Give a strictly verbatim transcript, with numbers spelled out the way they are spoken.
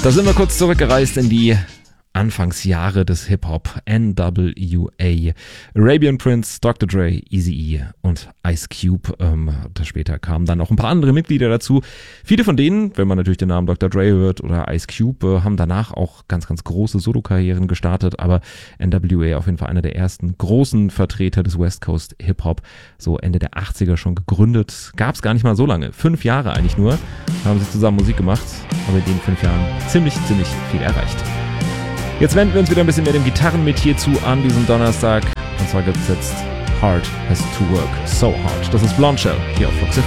Da sind wir kurz zurückgereist in die Anfangsjahre des Hip-Hop. N W A, Arabian Prince, Doktor Dre, Eazy-E und Ice Cube. Ähm, später kamen dann noch ein paar andere Mitglieder dazu. Viele von denen, wenn man natürlich den Namen Doktor Dre hört oder Ice Cube, äh, haben danach auch ganz, ganz große Solo-Karrieren gestartet. Aber N W A auf jeden Fall einer der ersten großen Vertreter des West Coast Hip-Hop. So Ende der achtziger schon gegründet. Gab es gar nicht mal so lange. Fünf Jahre eigentlich nur. Haben sie zusammen Musik gemacht. Aber in den fünf Jahren ziemlich, ziemlich viel erreicht. Jetzt wenden wir uns wieder ein bisschen mehr dem Gitarrenmetier zu an diesem Donnerstag. Und zwar gibt es jetzt Hard Has to Work So Hard. Das ist Blondshell hier auf Fox F